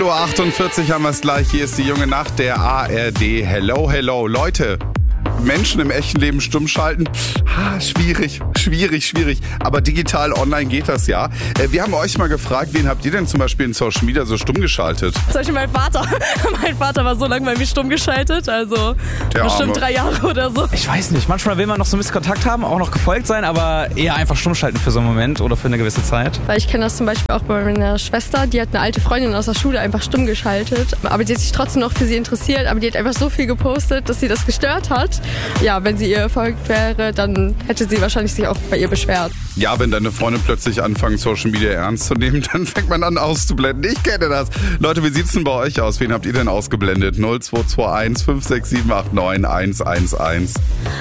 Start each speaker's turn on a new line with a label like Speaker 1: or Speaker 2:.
Speaker 1: 0.48 Uhr haben wir es gleich. Hier ist die junge Nacht der ARD. Hello, hello. Leute, Menschen im echten Leben stumm schalten? Schwierig. Aber digital online geht das ja. Wir haben euch mal gefragt, wen habt ihr denn zum Beispiel in Social Media so stumm geschaltet?
Speaker 2: Zum Beispiel mein Vater. Mein Vater war so lange bei mir stumm geschaltet, also
Speaker 1: Der
Speaker 2: bestimmt
Speaker 1: Arme.
Speaker 2: 3 Jahre oder so.
Speaker 3: Ich weiß nicht, manchmal will man noch so ein bisschen Kontakt haben, auch noch gefolgt sein, aber eher einfach stumm schalten für so einen Moment oder für eine gewisse Zeit.
Speaker 2: Weil ich kenne das zum Beispiel auch bei meiner Schwester, die hat eine alte Freundin aus der Schule einfach stumm geschaltet. Aber die hat sich trotzdem noch für sie interessiert, aber die hat einfach so viel gepostet, dass sie das gestört hat. Ja, wenn sie ihr gefolgt wäre, dann hätte sie wahrscheinlich sich auch bei ihr beschwert.
Speaker 1: Ja, wenn deine Freunde plötzlich anfangen, Social Media ernst zu nehmen, dann fängt man an auszublenden. Ich kenne das. Leute, wie sieht's denn bei euch aus? Wen habt ihr denn ausgeblendet? 0221 567 89 111.